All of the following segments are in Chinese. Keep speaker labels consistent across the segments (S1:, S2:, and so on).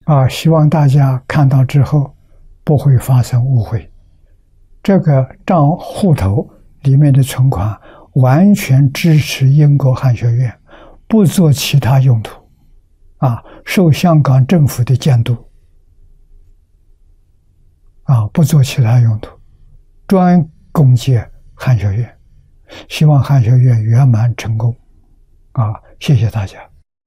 S1: 希望大家看到之后不会发生误会。这个账户头里面的存款完全支持英国汉学院，不做其他用途，受香港政府的监督，不做其他用途，专供给汉学院。希望汉学院圆满成功，谢谢大家。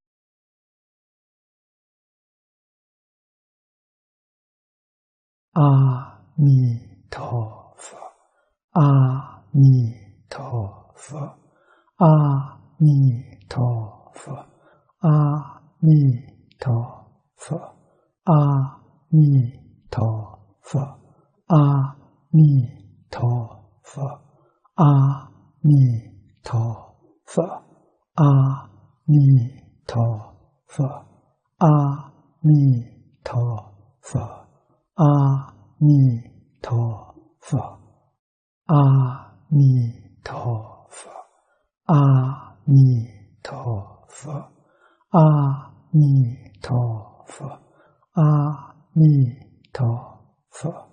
S1: 阿弥陀佛，阿弥陀佛，阿弥陀佛，阿弥陀佛，阿弥陀佛，阿弥陀佛，阿弥陀佛，阿弥陀佛，阿弥陀佛，阿弥陀佛，阿弥陀佛，阿弥陀佛，阿弥陀佛，阿弥陀佛。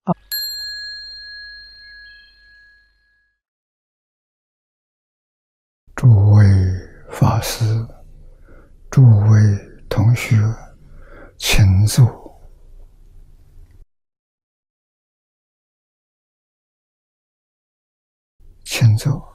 S1: 诸位法师，诸位同学，请坐。请坐。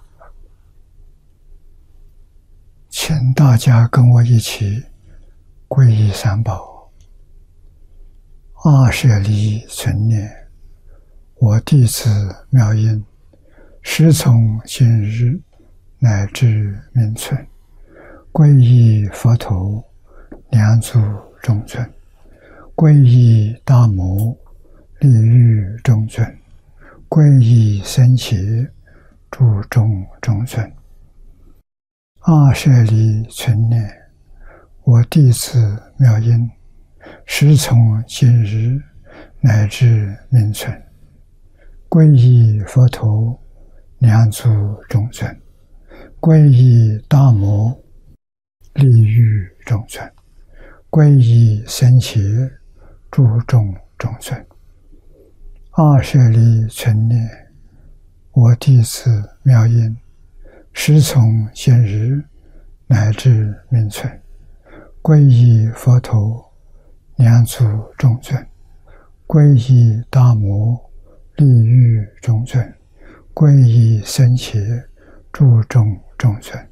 S1: 请大家跟我一起皈依三宝。阿舍离存念，我弟子妙音，时从今日乃至明存，皈依佛陀，两足中尊；皈依大摩，利欲中尊；皈依僧伽，诸众中尊。阿舍离存念，我弟子妙音，时从今日乃至明存，皈依佛陀，两足中尊；皈依大摩，利欲中尊；皈依僧伽，诸众中尊。阿舍离存念，我弟子妙音，时从今日乃至明存，皈依佛陀，两足中尊；皈依大摩，利欲中尊；皈依僧伽，诸众中尊。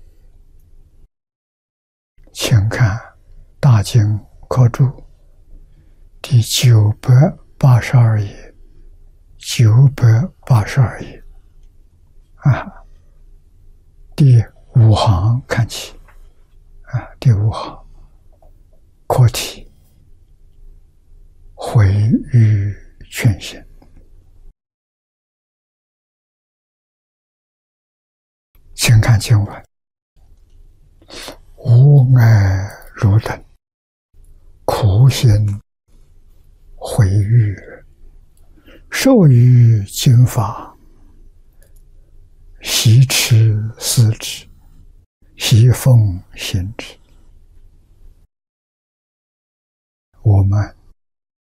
S1: 请看大经科注第982页，982页第5行看起，第5行课题毁誉劝行。请看经文：无碍汝等，苦心毁誉，受于经法，习持思之，习奉行之。我们